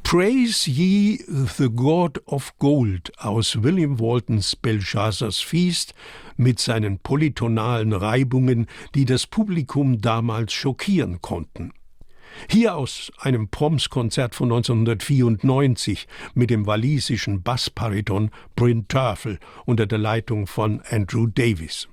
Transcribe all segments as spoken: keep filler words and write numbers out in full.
Praise ye the God of Gold aus William Waltons Belshazzar's Feast mit seinen polytonalen Reibungen, die das Publikum damals schockieren konnten. Hier aus einem Proms-Konzert von neunzehnhundertvierundneunzig mit dem walisischen Bassbariton Bryn Terfel unter der Leitung von Andrew Davies.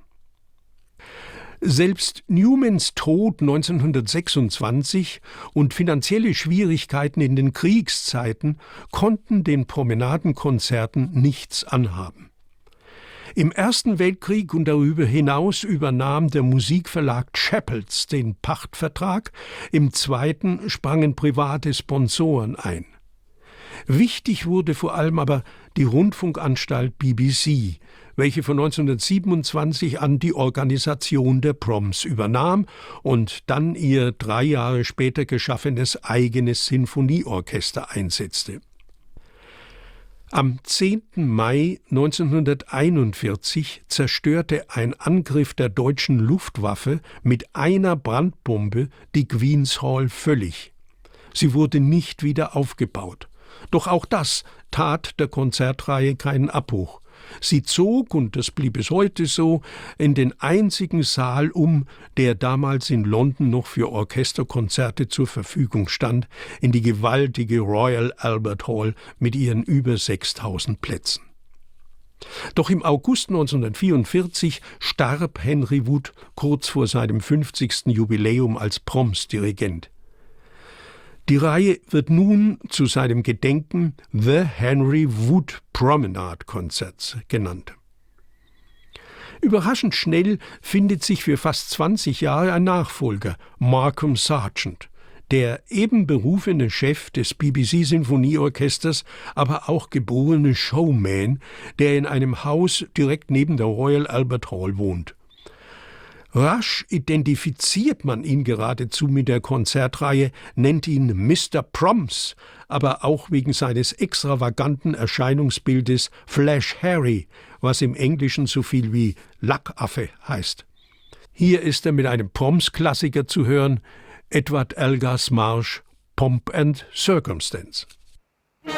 Selbst Newmans Tod neunzehnhundertsechsundzwanzig und finanzielle Schwierigkeiten in den Kriegszeiten konnten den Promenadenkonzerten nichts anhaben. Im Ersten Weltkrieg und darüber hinaus übernahm der Musikverlag Chappells den Pachtvertrag, im Zweiten sprangen private Sponsoren ein. Wichtig wurde vor allem aber die Rundfunkanstalt B B C, welche von neunzehnhundertsiebenundzwanzig an die Organisation der Proms übernahm und dann ihr drei Jahre später geschaffenes eigenes Sinfonieorchester einsetzte. Am zehnten Mai neunzehnhunderteinundvierzig zerstörte ein Angriff der deutschen Luftwaffe mit einer Brandbombe die Queen's Hall völlig. Sie wurde nicht wieder aufgebaut. Doch auch das tat der Konzertreihe keinen Abbruch. Sie zog, und das blieb bis heute so, in den einzigen Saal um, der damals in London noch für Orchesterkonzerte zur Verfügung stand, in die gewaltige Royal Albert Hall mit ihren über sechstausend Plätzen. Doch im August neunzehnhundertvierundvierzig starb Henry Wood kurz vor seinem fünfzigsten Jubiläum als Proms-Dirigent. Die Reihe wird nun zu seinem Gedenken The Henry Wood Promenade Concerts genannt. Überraschend schnell findet sich für fast zwanzig Jahre ein Nachfolger, Markham Sargent, der eben berufene Chef des B B C-Sinfonieorchesters, aber auch geborene Showman, der in einem Haus direkt neben der Royal Albert Hall wohnt. Rasch identifiziert man ihn geradezu mit der Konzertreihe, nennt ihn Mister Proms, aber auch wegen seines extravaganten Erscheinungsbildes Flash Harry, was im Englischen so viel wie Lackaffe heißt. Hier ist er mit einem Proms-Klassiker zu hören, Edward Elgar's Marsch Pomp and Circumstance.